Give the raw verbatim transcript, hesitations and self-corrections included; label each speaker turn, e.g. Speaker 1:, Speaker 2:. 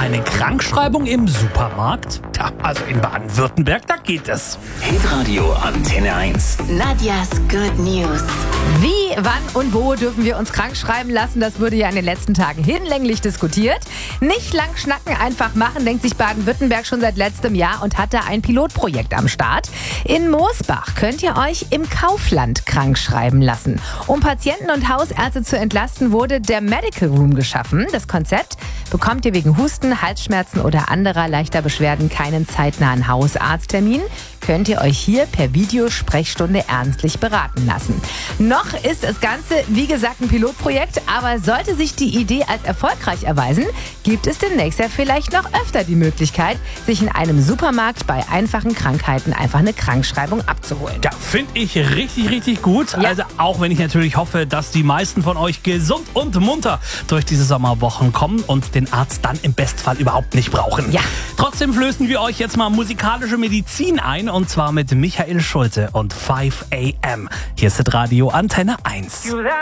Speaker 1: Eine Krankschreibung im Supermarkt? Ja, also in Baden-Württemberg, da geht es.
Speaker 2: Hitradio Antenne eins.
Speaker 3: Nadjas Good News.
Speaker 4: Wie, wann und wo dürfen wir uns krank schreiben lassen? Das wurde ja in den letzten Tagen hinlänglich diskutiert. Nicht lang schnacken, einfach machen, denkt sich Baden-Württemberg schon seit letztem Jahr und hat da ein Pilotprojekt am Start. In Moosbach könnt ihr euch im Kaufland krank schreiben lassen. Um Patienten und Hausärzte zu entlasten, wurde der Medical Room geschaffen. Das Konzept: bekommt ihr wegen Husten, Halsschmerzen oder anderer leichter Beschwerden keinen zeitnahen Hausarzttermin, könnt ihr euch hier per Videosprechstunde ernstlich beraten lassen. Noch ist das Ganze, wie gesagt, ein Pilotprojekt, aber sollte sich die Idee als erfolgreich erweisen, gibt es demnächst ja vielleicht noch öfter die Möglichkeit, sich in einem Supermarkt bei einfachen Krankheiten einfach eine Krankschreibung abzuholen.
Speaker 1: Ja, finde ich richtig, richtig gut.
Speaker 4: Ja.
Speaker 1: Also auch wenn ich natürlich hoffe, dass die meisten von euch gesund und munter durch diese Sommerwochen kommen und den Arzt dann im Bestfall überhaupt nicht brauchen.
Speaker 4: Ja.
Speaker 1: Trotzdem flößen wir euch jetzt mal musikalische Medizin ein, und zwar mit Michael Schulte und five a m. Hier ist das Radio Antenne eins.